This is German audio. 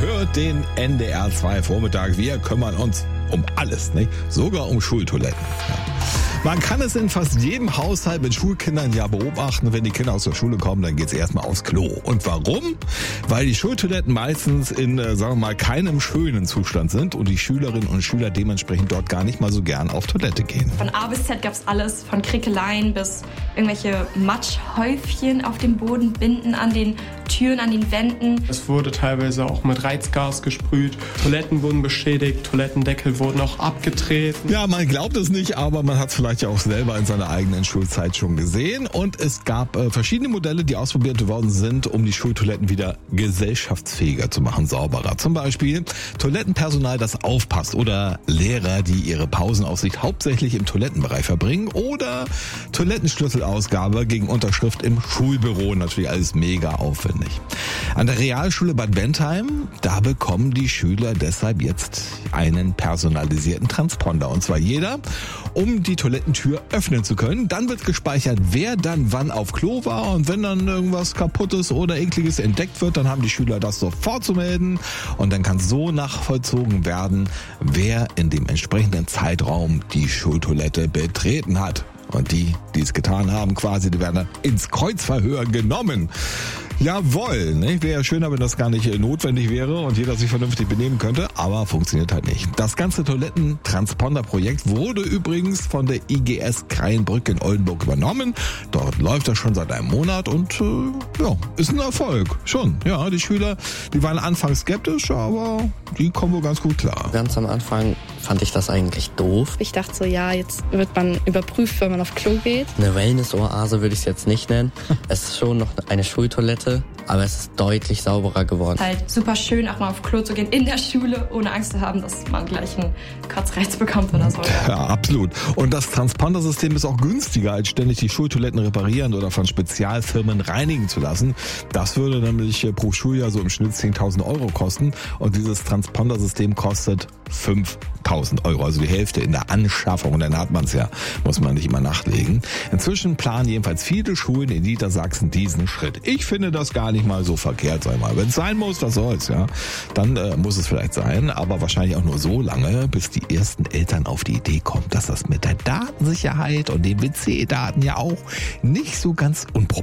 hört den NDR 2 Vormittag. Wir kümmern uns um alles, nicht? Sogar um Schultoiletten. Ja. Man kann es in fast jedem Haushalt mit Schulkindern ja beobachten. Wenn die Kinder aus der Schule kommen, dann geht's erstmal aufs Klo. Und warum? Weil die Schultoiletten meistens in, sagen wir mal, keinem schönen Zustand sind und die Schülerinnen und Schüler dementsprechend dort gar nicht mal so gern auf Toilette gehen. Von A bis Z gab's alles, von Krickeleien bis irgendwelche Matschhäufchen auf dem Boden, Binden an den Türen, an den Wänden. Es wurde teilweise auch mit Reizgas gesprüht, Toiletten wurden beschädigt, Toilettendeckel wurden auch abgetreten. Ja, man glaubt es nicht, aber man hat es vielleicht ja auch selber in seiner eigenen Schulzeit schon gesehen. Und es gab verschiedene Modelle, die ausprobiert worden sind, um die Schultoiletten wieder gesellschaftsfähiger zu machen, sauberer. Zum Beispiel Toilettenpersonal, das aufpasst, oder Lehrer, die ihre Pausenaufsicht hauptsächlich im Toilettenbereich verbringen, oder Toilettenschlüsselausgabe gegen Unterschrift im Schulbüro. Natürlich alles mega aufwendig. An der Realschule Bad Bentheim, da bekommen die Schüler deshalb jetzt einen personalisierten Transponder. Und zwar jeder, um die Toilettentür öffnen zu können. Dann wird gespeichert, wer dann wann auf Klo war. Und wenn dann irgendwas Kaputtes oder Ekliges entdeckt wird, dann haben die Schüler das sofort zu melden. Und dann kann so nachvollzogen werden, wer in dem entsprechenden Zeitraum die Schultoilette betreten hat. Und die es getan haben, quasi, die werden dann ins Kreuzverhör genommen. Jawohl, ne? Wäre ja schöner, wenn das gar nicht notwendig wäre und jeder sich vernünftig benehmen könnte, aber funktioniert halt nicht. Das ganze Toilettentransponder-Projekt wurde übrigens von der IGS Kreienbrück in Oldenburg übernommen. Dort läuft das schon seit einem Monat und ja, ist ein Erfolg. Schon, ja, die Schüler, die waren anfangs skeptisch, aber die kommen wohl ganz gut klar. Ganz am Anfang fand ich das eigentlich doof. Ich dachte so, ja, jetzt wird man überprüft, wenn man auf Klo geht. Eine Wellness-Oase würde ich es jetzt nicht nennen. Es ist schon noch eine Schultoilette, aber es ist deutlich sauberer geworden. Halt super schön, auch mal auf Klo zu gehen in der Schule, ohne Angst zu haben, dass man gleich einen Kotzreiz bekommt oder so. Ja, absolut. Und das Transponder-System ist auch günstiger, als ständig die Schultoiletten reparieren oder von Spezialfirmen reinigen zu lassen. Das würde nämlich pro Schuljahr so im Schnitt 10.000 € kosten. Und dieses Transponder-System kostet 5.000 €, also die Hälfte in der Anschaffung. Und dann hat man es ja, muss man nicht immer nachlegen. Inzwischen planen jedenfalls viele Schulen in Niedersachsen diesen Schritt. Ich finde das gar nicht mal so verkehrt, sag mal. Wenn es sein muss, was soll's, ja. Dann muss es vielleicht sein, aber wahrscheinlich auch nur so lange, bis die ersten Eltern auf die Idee kommen, dass das mit der Datensicherheit und den WC-Daten ja auch nicht so ganz unproblematisch